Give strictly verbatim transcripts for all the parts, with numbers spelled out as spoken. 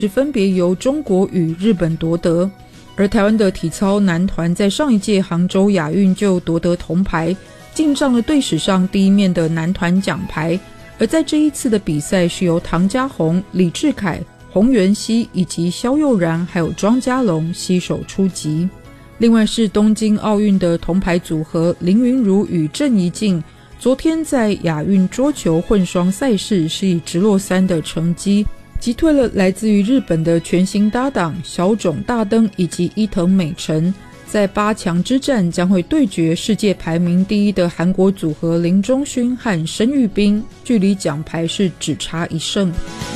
是分别由中国与日本夺得。而台湾的体操男团在上一届杭州亚运就夺得铜牌，进账了队史上第一面的男团奖牌。而在这一次的比赛是由唐家宏、李智凯、洪元熙以及萧佑然还有庄家龙携手出击。另外是东京奥运的铜牌组合林昀儒与郑怡静，昨天在亚运桌球混双赛事是以直落三的成绩击退了来自于日本的全新搭档小冢大登以及伊藤美诚，在八强之战将会对决世界排名第一的韩国组合林钟勋和申玉彬，距离奖牌是只差一胜。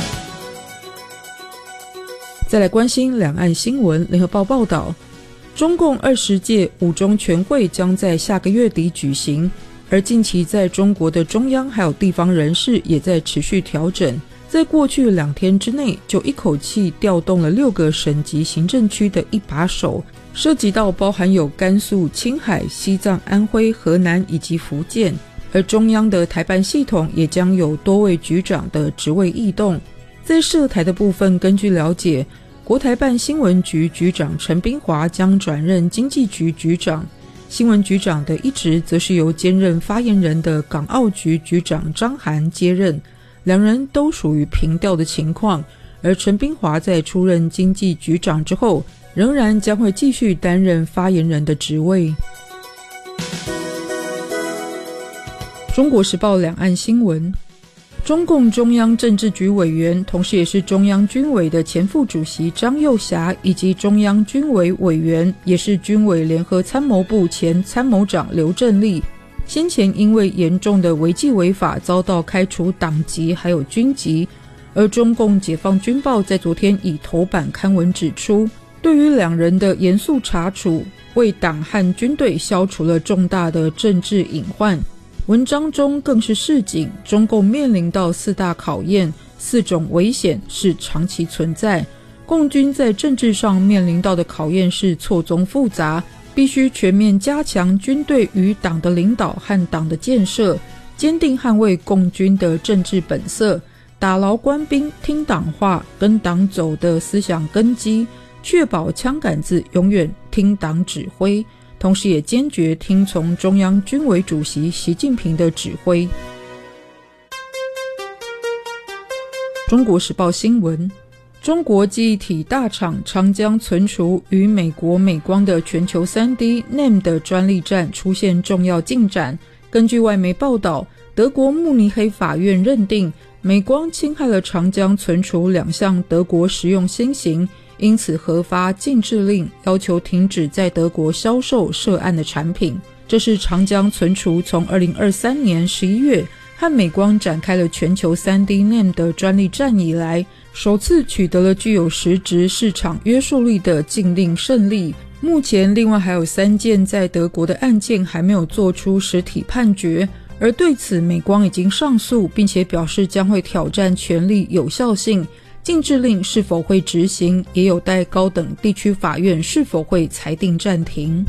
再来关心两岸新闻，联合报报道，中共二十届五中全会将在下个月底举行，而近期在中国的中央还有地方人士也在持续调整，在过去两天之内就一口气调动了六个省级行政区的一把手，涉及到包含有甘肃、青海、西藏、安徽、河南以及福建，而中央的台办系统也将有多位局长的职位异动。在涉台的部分，根据了解，国台办新闻局局长陈彬华将转任经济局局长，新闻局长的一职则是由兼任发言人的港澳局局长张涵接任，两人都属于平调的情况。而陈彬华在出任经济局长之后，仍然将会继续担任发言人的职位。中国时报两岸新闻，中共中央政治局委员，同时也是中央军委的前副主席张又侠，以及中央军委委员，也是军委联合参谋部前参谋长刘振立，先前因为严重的违纪违法遭到开除党籍还有军籍。而中共解放军报在昨天以头版刊文指出，对于两人的严肃查处，为党和军队消除了重大的政治隐患。文章中更是示警，中共面临到四大考验，四种危险是长期存在。共军在政治上面临到的考验是错综复杂，必须全面加强军队与党的领导和党的建设，坚定捍卫共军的政治本色，打牢官兵听党话、跟党走的思想根基，确保枪杆子永远听党指挥，同时也坚决听从中央军委主席习近平的指挥。中国时报新闻，中国记忆体大厂长江存储与美国美光的全球 三 D N A M 的专利战出现重要进展。根据外媒报道，德国慕尼黑法院认定美光侵害了长江存储两项德国实用新型，因此核发禁制令，要求停止在德国销售涉案的产品。这是长江存储从二零二三年十一月和美光展开了全球 三 D N A M 的专利战以来，首次取得了具有实质市场约束力的禁令胜利。目前另外还有三件在德国的案件还没有做出实体判决，而对此美光已经上诉，并且表示将会挑战权利有效性。禁制令是否会执行，也有待高等地区法院是否会裁定暂停。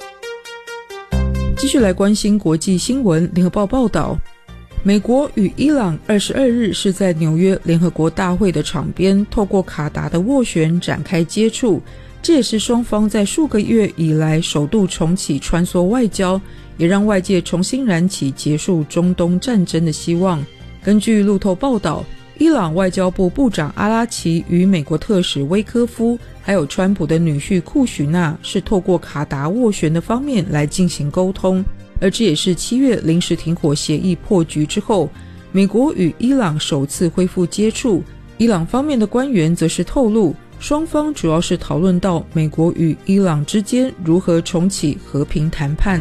继续来关心国际新闻，联合报报道，美国与伊朗二十二日是在纽约联合国大会的场边，透过卡达的斡旋展开接触，这也是双方在数个月以来首度重启穿梭外交，也让外界重新燃起结束中东战争的希望。根据路透报道，伊朗外交部部长阿拉奇与美国特使威科夫还有川普的女婿库许纳是透过卡达斡旋的方面来进行沟通，而这也是七月临时停火协议破局之后，美国与伊朗首次恢复接触。伊朗方面的官员则是透露，双方主要是讨论到美国与伊朗之间如何重启和平谈判。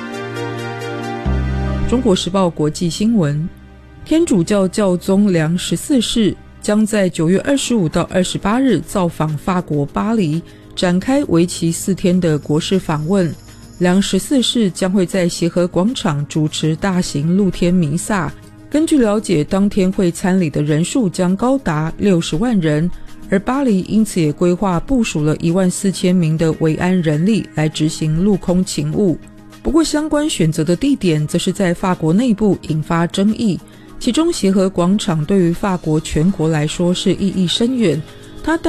中国时报国际新闻，天主教教宗良十四世将在九月二十五到二十八日造访法国巴黎，展开为期四天的国事访问。良十四世将会在协和广场主持大型露天弥撒。根据了解，当天会参礼的人数将高达六十万人，而巴黎因此也规划部署了一万四千名的维安人力来执行陆空勤务。不过相关选择的地点则是在法国内部引发争议，其中协和广场对于法国全国来说是意义深远， 他担